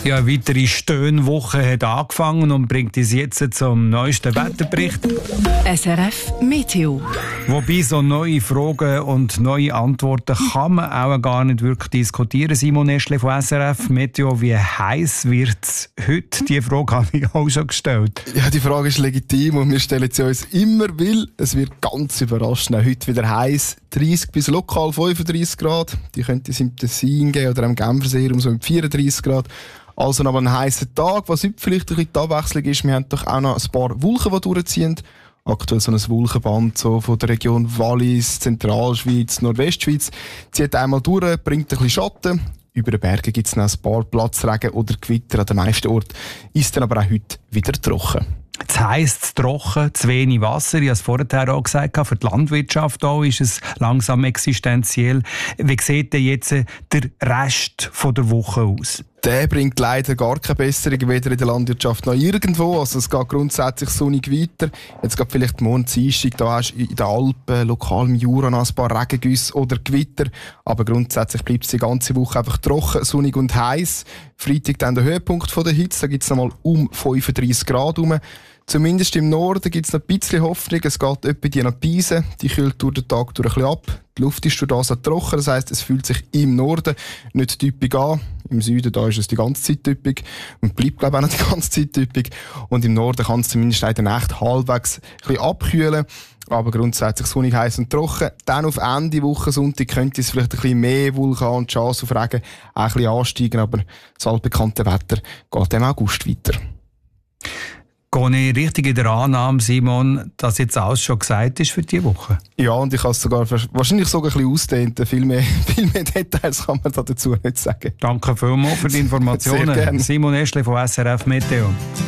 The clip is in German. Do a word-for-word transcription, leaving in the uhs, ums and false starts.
Ja, eine weitere Stöhnwoche hat angefangen und bringt uns jetzt zum neuesten Wetterbericht. S R F Meteo. Wobei so neue Fragen und neue Antworten kann man auch gar nicht wirklich diskutieren. Simon Eschle von S R F Meteo, wie heiß wird es heute? Diese Frage habe ich auch schon gestellt. Ja, die Frage ist legitim und wir stellen sie uns immer, weil es wird ganz überraschend heute wieder heiß. dreißig bis lokal fünfunddreißig Grad. Die könnte es im Tessin geben oder am Genfersee um so mit vierunddreißig Grad. Also noch ein heißer Tag. Was heute vielleicht ein bisschen die Abwechslung ist, wir haben doch auch noch ein paar Wolken, die durchziehen. Aktuell so ein Wolkenband so von der Region Wallis, Zentralschweiz, Nordwestschweiz. Zieht einmal durch, bringt ein bisschen Schatten. Über den Bergen gibt es noch ein paar Platzregen oder Gewitter an den meisten Orten. Ist dann aber auch heute wieder trocken. Es heisst trocken, zu wenig Wasser. Ich habe es vorher auch gesagt, für die Landwirtschaft auch ist es langsam existenziell. Wie sieht denn jetzt der Rest der Woche aus? Der bringt leider gar keine Besserung, weder in der Landwirtschaft noch irgendwo. Also es geht grundsätzlich sonnig weiter. Jetzt geht vielleicht morgen Dienstag, da hast du in den Alpen, lokal im Jura noch ein paar Regengüsse oder Gewitter. Aber grundsätzlich bleibt es die ganze Woche einfach trocken, sonnig und heiß. Freitag dann der Höhepunkt der Hitze, da gibt es nochmal um fünfunddreißig Grad rum. Zumindest im Norden gibt es noch ein bisschen Hoffnung. Es geht etwa die nach Pisen. Die kühlt durch den Tag durch ein bisschen ab. Die Luft ist durch das auch trocken. Das heisst, es fühlt sich im Norden nicht typisch an. Im Süden da ist es die ganze Zeit typisch. Und bleibt, glaube ich, auch noch die ganze Zeit typisch. Und im Norden kann es zumindest in der Nacht halbwegs ein bisschen abkühlen. Aber grundsätzlich sonnig, heiß und trocken. Dann auf Ende Woche, Sonntag, könnte es vielleicht ein bisschen mehr Wolken und Chance auf Regen auch ein bisschen ansteigen. Aber das altbekannte Wetter geht im August weiter. Gehe ich richtig in der Annahme, Simon, dass jetzt alles schon gesagt ist für diese Woche? Ja, und ich kann es sogar wahrscheinlich sogar ein bisschen ausdehnen. Viel mehr, viel mehr Details kann man da dazu nicht sagen. Danke vielmals für die Informationen. Sehr gerne. Simon Eschle von S R F Meteo.